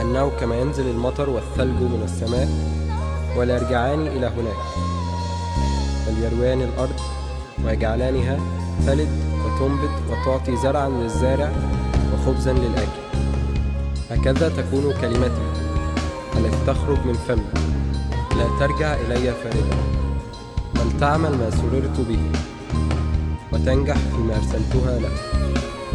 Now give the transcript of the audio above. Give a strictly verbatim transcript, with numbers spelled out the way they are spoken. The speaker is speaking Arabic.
لأنه كما ينزل المطر والثلج من السماء ولا يرجعان إلى هناك، بل يرويان الأرض ويجعلانها تلد وتنبت وتعطي زرعا للزارع وخبزا للآكل. هكذا تكون كلمتي التي تخرج من فمي، لا ترجع إلي فارغة، بل تعمل ما سررت به وتنجح فيما أرسلتها له.